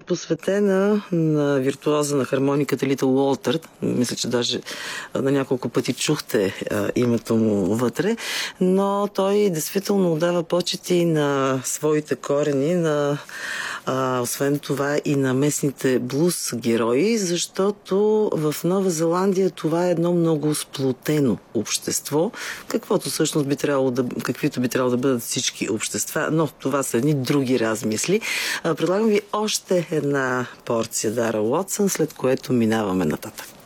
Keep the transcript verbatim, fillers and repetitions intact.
посветена на виртуоза на хармониката Литъл Уолтър. Мисля, че даже на няколко пъти чухте а, името му вътре, но той действително отдава почести на своите корени, на а, освен това и на местните блуз герои, защото в Нова Зеландия това е едно много сплотено общество, каквото всъщност би трябвало да, каквито би трябвало да бъдат всички общества, но това са едни други размисли. А, предлагам ви още една порция Дара Уотсън, след което минаваме нататък.